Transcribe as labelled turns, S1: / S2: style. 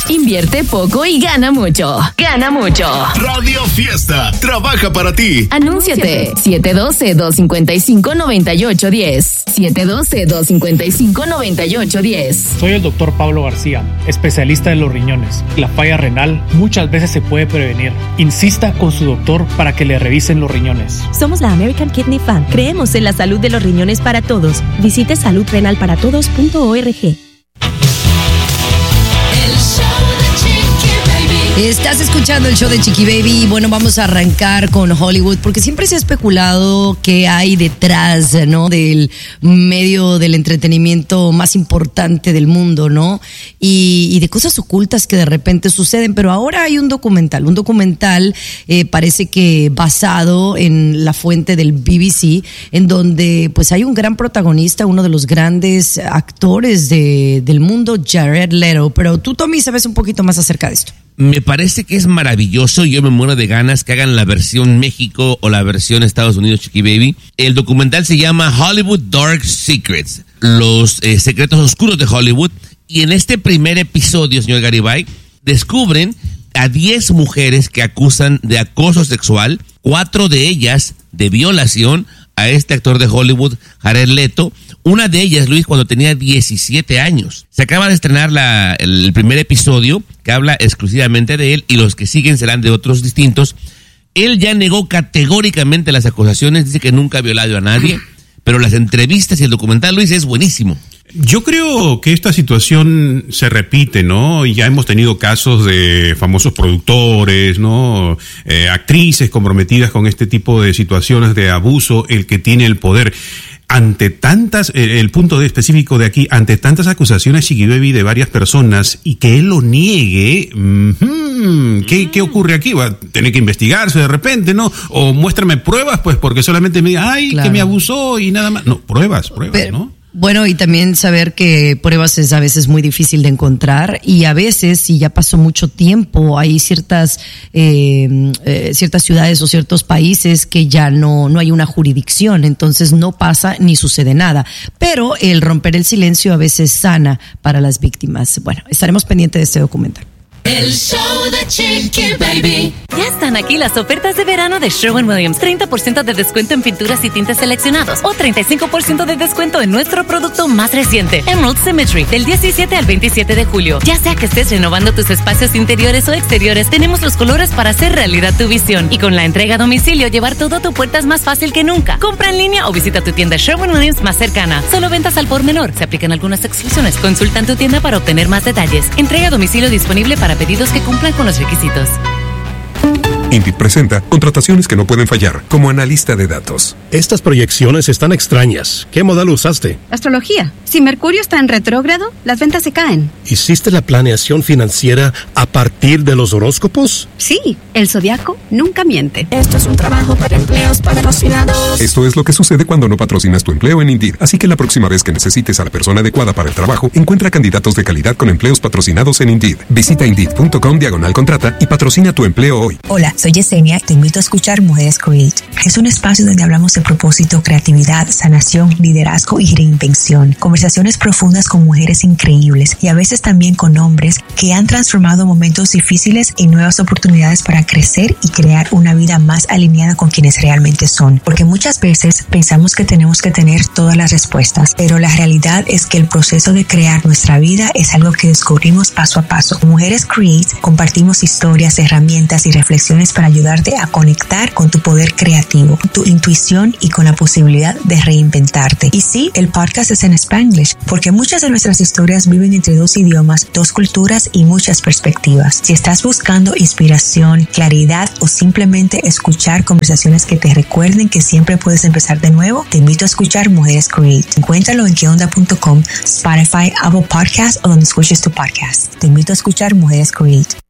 S1: Invierte poco y gana mucho. Gana mucho.
S2: Radio Fiesta trabaja para ti.
S1: Anúnciate. 712-255-9810. 712-255-9810.
S3: Soy el doctor Pablo García, especialista en los riñones. La falla renal muchas veces se puede prevenir. Insista con su doctor para que le revisen los riñones.
S4: Somos la American Kidney Fund. Creemos en la salud de los riñones para todos. Visite saludrenalparatodos.org.
S5: Estás escuchando el show de Chiqui Baby y bueno, vamos a arrancar con Hollywood porque siempre se ha especulado qué hay detrás, ¿no? Del medio del entretenimiento más importante del mundo, ¿no? Y de cosas ocultas que de repente suceden, pero ahora hay un documental parece que basado en la fuente del BBC, en donde pues hay un gran protagonista, uno de los grandes actores del mundo, Jared Leto, pero tú, Tommy, sabes un poquito más acerca de esto.
S6: Me parece que es maravilloso. Yo me muero de ganas que hagan la versión México o la versión Estados Unidos, Chiqui Baby. El documental se llama Hollywood Dark Secrets, los secretos oscuros de Hollywood. Y en este primer episodio, señor Garibay, descubren a 10 mujeres que acusan de acoso sexual, 4 de ellas de violación a este actor de Hollywood, Jared Leto. Una de ellas, Luis, cuando tenía 17 años. Se acaba de estrenar el primer episodio que habla exclusivamente de él y los que siguen serán de otros distintos. Él ya negó categóricamente las acusaciones, dice que nunca ha violado a nadie, pero las entrevistas y el documental, Luis, es buenísimo.
S7: Yo creo que esta situación se repite, ¿no? Ya hemos tenido casos de famosos productores, ¿no? Actrices comprometidas con este tipo de situaciones de abuso, el que tiene el poder. Ante tantas, el punto específico de aquí, ante tantas acusaciones, Chiqui Baby, de varias personas, y que él lo niegue, ¿qué ocurre aquí? Va a tener que investigarse de repente, ¿no? O muéstrame pruebas, pues, porque solamente me diga, claro, que me abusó y nada más. No, pruebas, ¿no?
S5: Bueno, y también saber que pruebas es a veces muy difícil de encontrar y a veces, si ya pasó mucho tiempo, hay ciertas ciudades o ciertos países que ya no hay una jurisdicción, entonces no pasa ni sucede nada. Pero el romper el silencio a veces sana para las víctimas. Bueno, estaremos pendientes de este documental.
S8: El show de Chiqui Baby.
S4: Ya están aquí las ofertas de verano de Sherwin-Williams. 30% de descuento en pinturas y tintes seleccionados o 35% de descuento en nuestro producto más reciente, Emerald Symmetry, del 17 al 27 de julio. Ya sea que estés renovando tus espacios interiores o exteriores, tenemos los colores para hacer realidad tu visión. Y con la entrega a domicilio, llevar todo a tu puerta es más fácil que nunca. Compra en línea o visita tu tienda Sherwin-Williams más cercana. Solo ventas al por menor. Se aplican algunas exclusiones. Consulta en tu tienda para obtener más detalles. Entrega a domicilio disponible para pedidos que cumplan con los requisitos.
S9: Indeed presenta contrataciones que no pueden fallar, como analista de datos.
S10: Estas proyecciones están extrañas. ¿Qué modal usaste?
S11: Astrología. Si Mercurio está en retrógrado, las ventas se caen.
S10: ¿Hiciste la planeación financiera a partir de los horóscopos?
S11: Sí, el zodiaco nunca miente.
S8: Esto es un trabajo para empleos patrocinados.
S9: Esto es lo que sucede cuando no patrocinas tu empleo en Indeed. Así que la próxima vez que necesites a la persona adecuada para el trabajo, encuentra candidatos de calidad con empleos patrocinados en Indeed. Visita Indeed.com/contrata y patrocina tu empleo hoy.
S12: Hola, soy Yesenia, te invito a escuchar Mujeres Create. Es un espacio donde hablamos de propósito, creatividad, sanación, liderazgo y reinvención. Conversaciones profundas con mujeres increíbles y a veces también con hombres que han transformado momentos difíciles en nuevas oportunidades para crecer y crear una vida más alineada con quienes realmente son. Porque muchas veces pensamos que tenemos que tener todas las respuestas, pero la realidad es que el proceso de crear nuestra vida es algo que descubrimos paso a paso. Mujeres Create compartimos historias, herramientas y reflexiones para ayudarte a conectar con tu poder creativo, tu intuición y con la posibilidad de reinventarte. Y sí, el podcast es en Spanglish, porque muchas de nuestras historias viven entre 2 idiomas, 2 culturas y muchas perspectivas. Si estás buscando inspiración, claridad o simplemente escuchar conversaciones que te recuerden que siempre puedes empezar de nuevo, te invito a escuchar Mujeres Create. Encuéntralo en queonda.com, Spotify, Apple Podcasts o donde escuches tu podcast. Te invito a escuchar Mujeres Create.